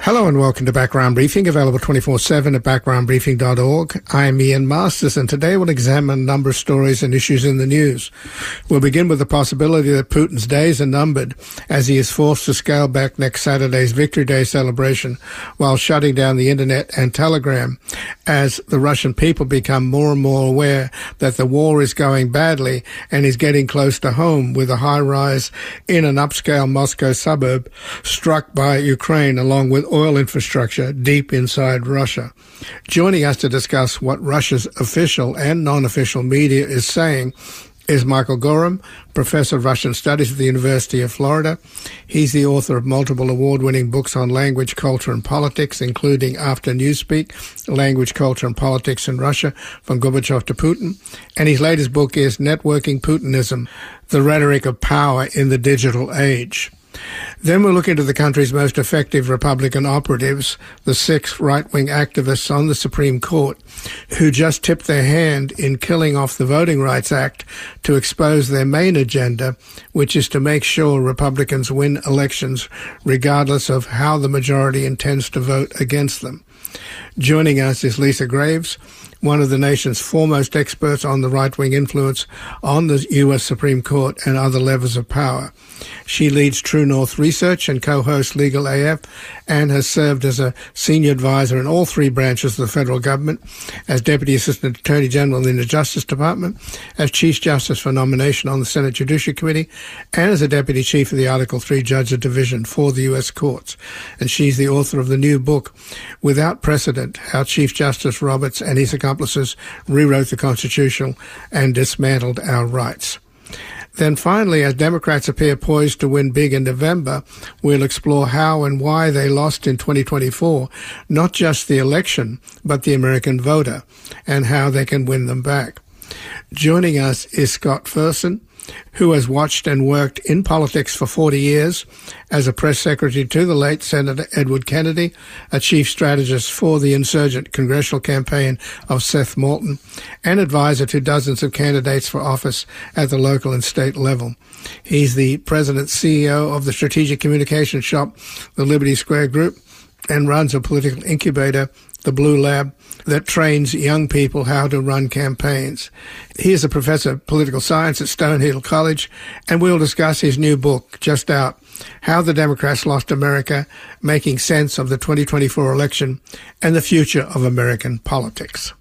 Hello and welcome to Background Briefing, available 24/7 at backgroundbriefing.org. I'm Ian Masters, and today we'll examine a number of stories and issues in the news. We'll begin with the possibility that Putin's days are numbered as he is forced to scale back next Saturday's Victory Day celebration while shutting down the internet and telegram as the Russian people become more and more aware that the war is going badly and is getting close to home, with a high rise in an upscale Moscow suburb struck by Ukraine, along with oil infrastructure deep inside Russia. Joining us to discuss what Russia's official and non-official media is saying is Michael Gorham, Professor of Russian Studies at the University of Florida. He's the author of multiple award-winning books on language, culture, and politics, including After Newspeak, Language, Culture, and Politics in Russia, From Gorbachev to Putin. And his latest book is Networking Putinism, The Rhetoric of Power in the Digital Age. Then we'll look into the country's most effective Republican operatives, the 6 right-wing activists on the Supreme Court, who just tipped their hand in killing off the Voting Rights Act to expose their main agenda, which is to make sure Republicans win elections regardless of how the majority intends to vote against them. Joining us is Lisa Graves, one of the nation's foremost experts on the right-wing influence on the U.S. Supreme Court and other levers of power. She leads True North Research and co-hosts Legal AF, and has served as a senior advisor in all 3 branches of the federal government, as Deputy Assistant Attorney General in the Justice Department, as Chief Justice for Nomination on the Senate Judiciary Committee, and as a Deputy Chief of the Article 3 Judge of Division for the U.S. Courts. And she's the author of the new book, Without Precedent, How Chief Justice Roberts and His Accomplices Rewrote the Constitution and Dismantled Our Rights. Then finally, as Democrats appear poised to win big in November, we'll explore how and why they lost in 2024, not just the election, but the American voter, and how they can win them back. Joining us is Scott Ferguson, who has watched and worked in politics for 40 years as a press secretary to the late Senator Edward Kennedy, a chief strategist for the insurgent congressional campaign of Seth Moulton, and advisor to dozens of candidates for office at the local and state level. He's the president CEO of the strategic communication shop, the Liberty Square Group, and runs a political incubator, the Blue Lab, that trains young people how to run campaigns. He is a professor of political science at Stonehill College, and we'll discuss his new book, just out, How the Democrats Lost America, Making Sense of the 2024 Election and the Future of American Politics.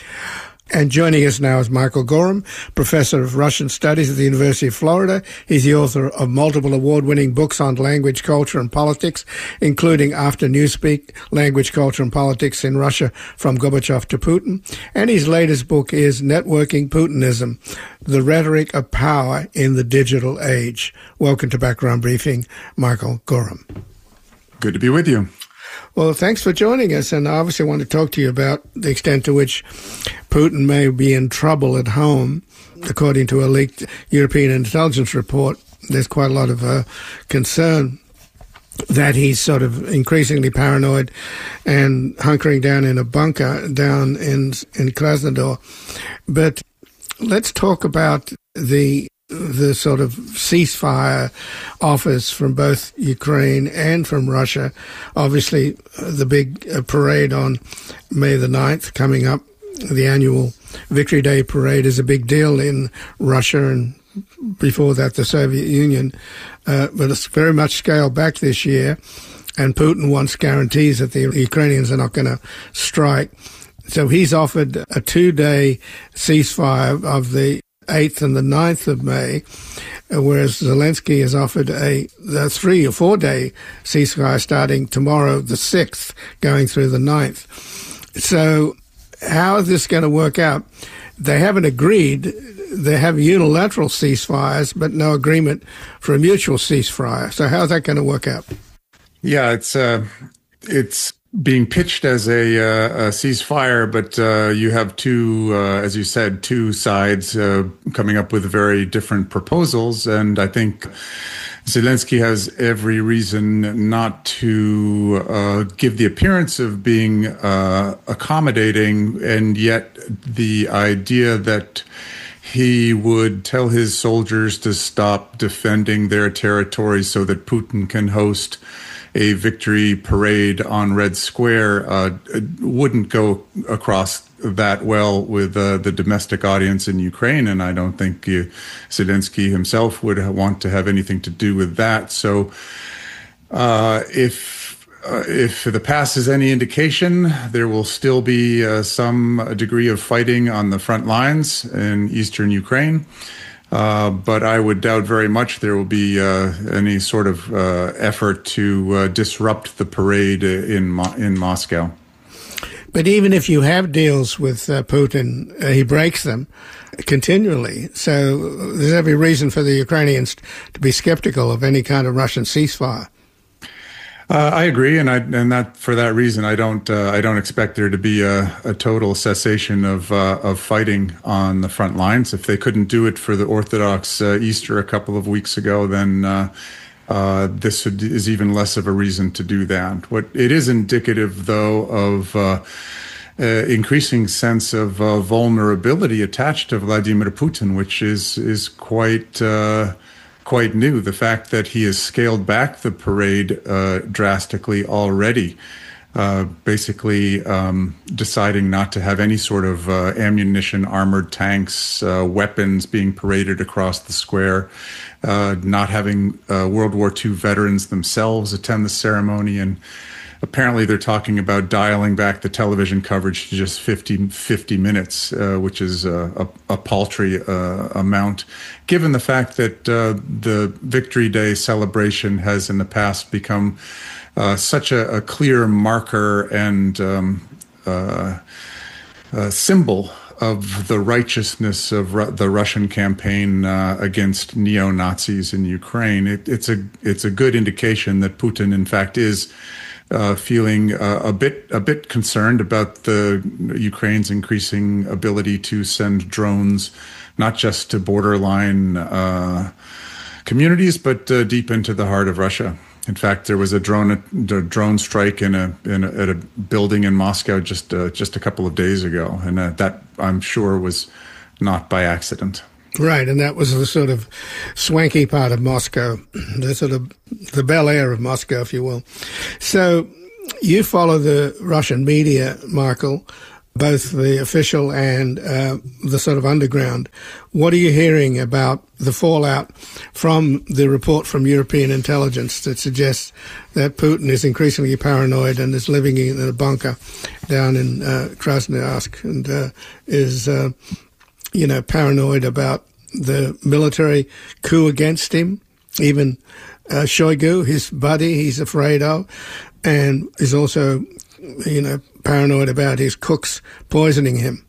And joining us now is Michael Gorham, Professor of Russian Studies at the University of Florida. He's the author of multiple award-winning books on language, culture, and politics, including After Newspeak, Language, Culture, and Politics in Russia, From Gorbachev to Putin. And his latest book is Networking Putinism, The Rhetoric of Power in the Digital Age. Welcome to Background Briefing, Michael Gorham. Good to be with you. Well, thanks for joining us, and I obviously want to talk to you about the extent to which Putin may be in trouble at home. According to a leaked European intelligence report, there's quite a lot of concern that he's sort of increasingly paranoid and hunkering down in a bunker down in Krasnodar. But let's talk about the sort of ceasefire offers from both Ukraine and from Russia. Obviously, the big parade on May the 9th coming up, the annual Victory Day parade, is a big deal in Russia, and before that the Soviet Union. But it's very much scaled back this year, and Putin wants guarantees that the Ukrainians are not going to strike. So he's offered a 2-day ceasefire of the 8th and the 9th of May, whereas Zelensky has offered a 3 or 4 day ceasefire starting tomorrow, the 6th, going through the 9th. So how is this going to work out? They haven't agreed. They have unilateral ceasefires, but no agreement for a mutual ceasefire. So how's that going to work out? Yeah, it's being pitched as a ceasefire, but you have two, as you said, two sides coming up with very different proposals. And I think Zelensky has every reason not to give the appearance of being accommodating, and yet the idea that he would tell his soldiers to stop defending their territory so that Putin can host a victory parade on Red Square wouldn't go across that well with the domestic audience in Ukraine, and I don't think Zelensky himself would want to have anything to do with that. So if the past is any indication, there will still be some degree of fighting on the front lines in eastern Ukraine. But I would doubt very much there will be any sort of effort to disrupt the parade in Moscow. But even if you have deals with Putin, he breaks them continually. So there's every reason for the Ukrainians to be skeptical of any kind of Russian ceasefire. I agree, and that for that reason, I don't expect there to be a total cessation of fighting on the front lines. If they couldn't do it for the Orthodox Easter a couple of weeks ago, then this is even less of a reason to do that. What it is indicative, though, of increasing sense of vulnerability attached to Vladimir Putin, which is quite new. The fact that he has scaled back the parade drastically already, basically deciding not to have any sort of ammunition, armored tanks, weapons being paraded across the square, not having World War II veterans themselves attend the ceremony, and apparently they're talking about dialing back the television coverage to just 50 minutes, which is a paltry amount, given the fact that the Victory Day celebration has in the past become such a clear marker and symbol of the righteousness of the Russian campaign against neo-Nazis in Ukraine. It's a good indication that Putin, in fact, is feeling a bit concerned about the Ukraine's increasing ability to send drones, not just to borderline communities, but deep into the heart of Russia. In fact, there was a drone strike at a building in Moscow just a couple of days ago, and that I'm sure was not by accident. Right, and that was the sort of swanky part of Moscow, the sort of the Bel Air of Moscow, if you will. So you follow the Russian media, Michael, both the official and the sort of underground. What are you hearing about the fallout from the report from European intelligence that suggests that Putin is increasingly paranoid and is living in a bunker down in Krasnoyarsk and is paranoid about the military coup against him? Even Shoigu, his buddy, he's afraid of, and is also, paranoid about his cooks poisoning him.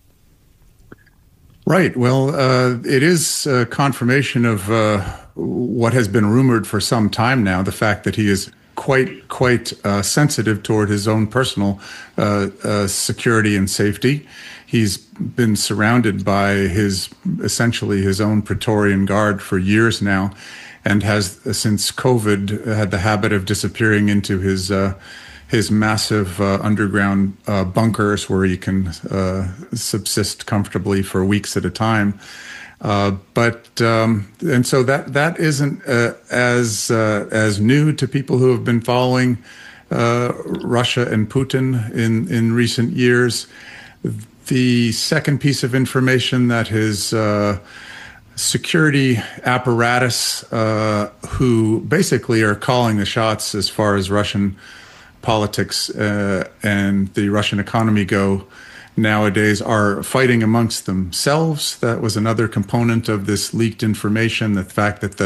Right. Well, it is a confirmation of what has been rumored for some time now, the fact that he is quite sensitive toward his own personal security and safety. He's been surrounded by essentially his own Praetorian Guard for years now, and has, since COVID, had the habit of disappearing into his massive underground bunkers where he can subsist comfortably for weeks at a time. And so that isn't as new to people who have been following Russia and Putin in recent years. The second piece of information that his security apparatus, who basically are calling the shots as far as Russian politics and the Russian economy go nowadays, are fighting amongst themselves. That was another component of this leaked information, the fact that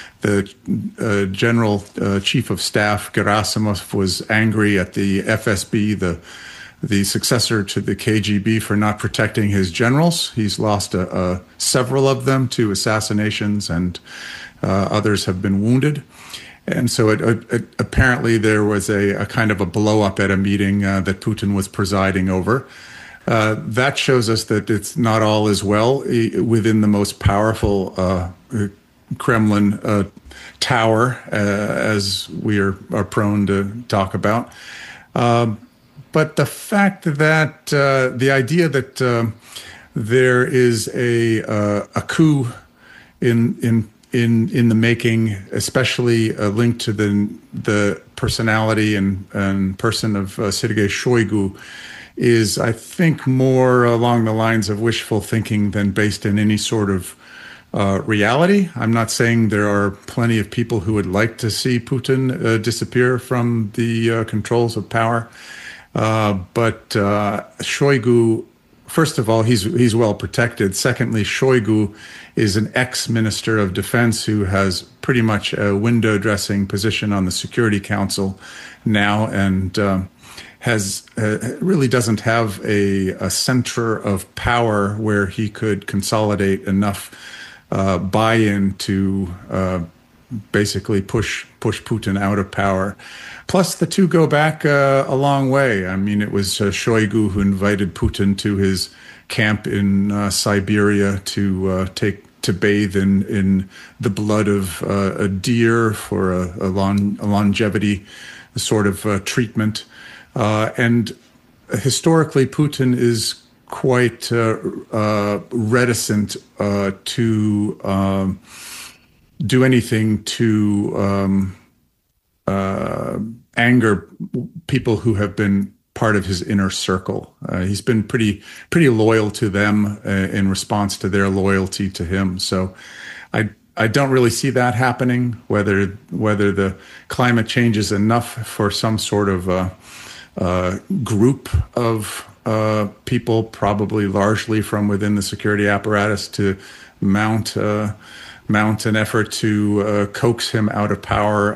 the General Chief of Staff, Gerasimov, was angry at the FSB, the successor to the KGB, for not protecting his generals. He's lost several of them to assassinations, and others have been wounded. And so apparently there was a kind of a blow-up at a meeting that Putin was presiding over. That shows us that it's not all as well within the most powerful Kremlin tower, as we are prone to talk about. But the fact that the idea that there is a coup in in the making, especially linked to the personality and person of Sergei Shoigu, is, I think, more along the lines of wishful thinking than based in any sort of reality. I'm not saying there are plenty of people who would like to see Putin disappear from the controls of power, but Shoigu, first of all, he's well protected. Secondly, Shoigu is an ex-minister of defense who has pretty much a window dressing position on the Security Council now, and really doesn't have a center of power where he could consolidate enough buy-in to basically push Putin out of power. Plus, the two go back a long way. I mean, it was Shoigu who invited Putin to his camp in Siberia to bathe in the blood of a deer for a longevity sort of treatment. And historically, Putin is quite reticent to do anything to anger people who have been part of his inner circle. He's been pretty loyal to them in response to their loyalty to him. So I don't really see that happening. Whether the climate change is enough for some sort of group of people, probably largely from within the security apparatus, to mount an effort to coax him out of power.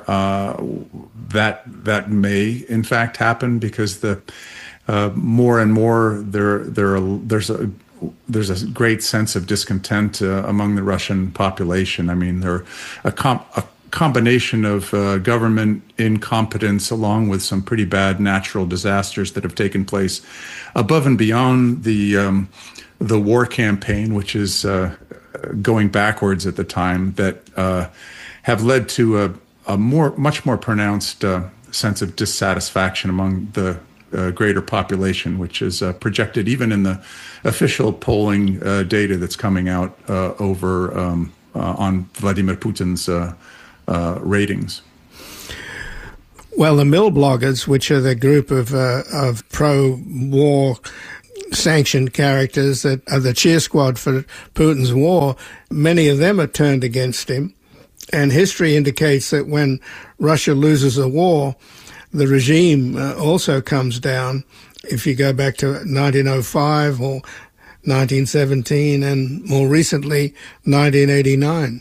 That may in fact happen, because the more and more there's a great sense of discontent among the Russian population. I mean, there are a combination of government incompetence along with some pretty bad natural disasters that have taken place above and beyond the war campaign, which is going backwards at the time, that have led to a much more pronounced sense of dissatisfaction among the greater population, which is projected even in the official polling data that's coming out over on Vladimir Putin's ratings. Well, the Mill bloggers, which are the group of pro-war sanctioned characters that are the cheer squad for Putin's war, many of them are turned against him. And history indicates that when Russia loses a war, the regime also comes down. If you go back to 1905 or 1917 and more recently 1989.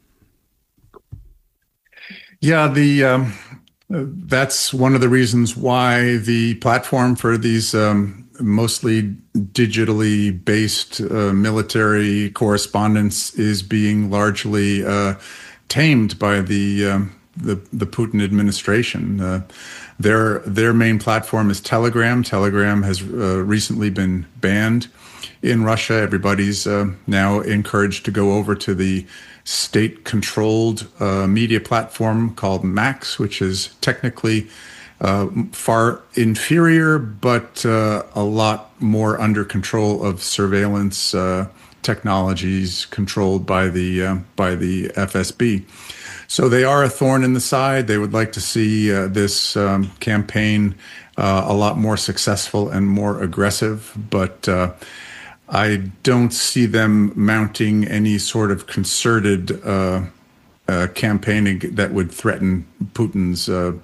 Yeah, that's one of the reasons why the platform for these mostly digitally based military correspondence is being largely tamed by the Putin administration. Their main platform is Telegram. Telegram has recently been banned in Russia. Everybody's now encouraged to go over to the state-controlled media platform called Max, which is technically far inferior, but a lot more under control of surveillance technologies controlled by the FSB. So they are a thorn in the side. They would like to see this campaign a lot more successful and more aggressive, but I don't see them mounting any sort of concerted campaign that would threaten Putin's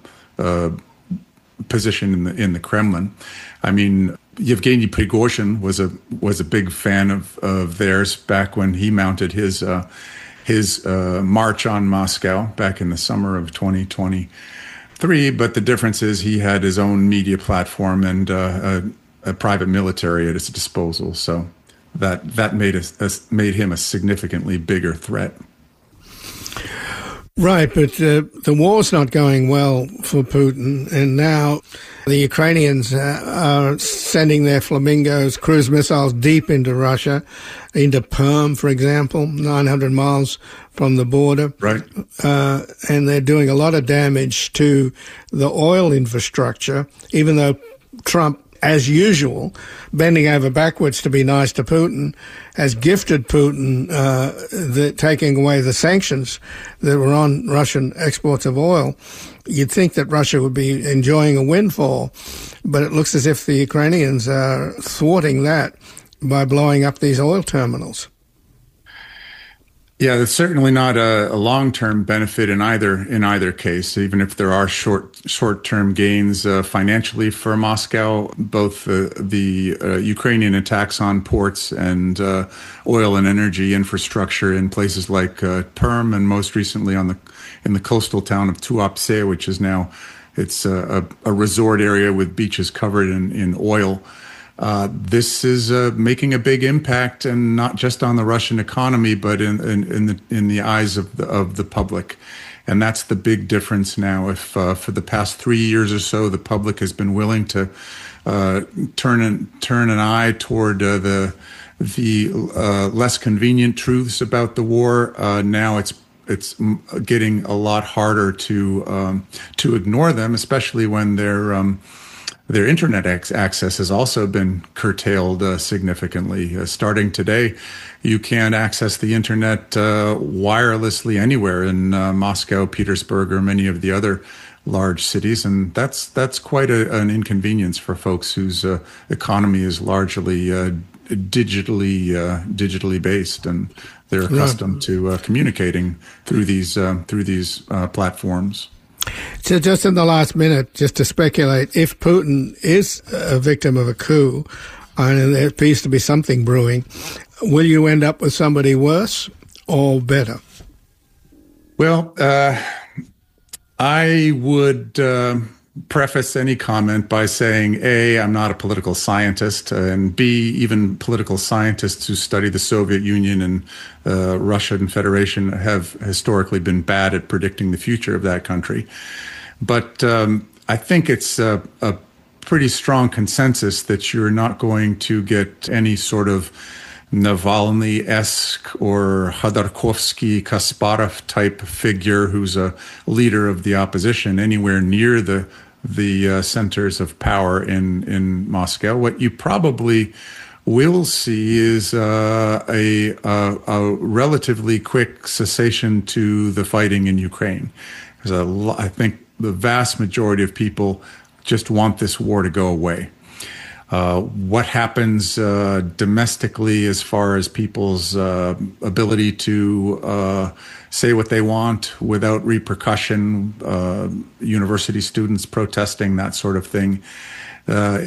position in the Kremlin. I mean, Yevgeny Prigozhin was a big fan of theirs back when he mounted his march on Moscow back in the summer of 2023. But the difference is he had his own media platform and a private military at his disposal. So that made him a significantly bigger threat. Right, but the war's not going well for Putin, and now the Ukrainians are sending their Flamingos cruise missiles deep into Russia, into Perm, for example, 900 miles from the border. Right. And they're doing a lot of damage to the oil infrastructure, even though Trump as usual, bending over backwards to be nice to Putin, has gifted Putin taking away the sanctions that were on Russian exports of oil. You'd think that Russia would be enjoying a windfall, but it looks as if the Ukrainians are thwarting that by blowing up these oil terminals. Yeah, that's certainly not a long-term benefit in either case. Even if there are short-term gains financially for Moscow, both the Ukrainian attacks on ports and oil and energy infrastructure in places like Perm, and most recently in the coastal town of Tuapse, which is now a resort area with beaches covered in oil. This is making a big impact, and not just on the Russian economy, but in the eyes of the public. And that's the big difference now. If for the past 3 years or so, the public has been willing to turn an eye toward the less convenient truths about the war, now it's getting a lot harder to ignore them, especially when their internet access has also been curtailed significantly. Starting today, you can't access the internet wirelessly anywhere in Moscow, Petersburg, or many of the other large cities, and that's quite an inconvenience for folks whose economy is largely digitally based, and they're accustomed to communicating through these platforms. So just in the last minute, just to speculate, if Putin is a victim of a coup, and there appears to be something brewing, will you end up with somebody worse or better? Well, I would preface any comment by saying, A, I'm not a political scientist, and B, even political scientists who study the Soviet Union and Russian Federation have historically been bad at predicting the future of that country. But I think it's a pretty strong consensus that you're not going to get any sort of Navalny-esque or Khodorkovsky-Kasparov type figure who's a leader of the opposition anywhere near the centers of power in Moscow. What you probably will see is a relatively quick cessation to the fighting in Ukraine. I think the vast majority of people just want this war to go away. What happens domestically as far as people's ability to say what they want without repercussion, university students protesting, that sort of thing,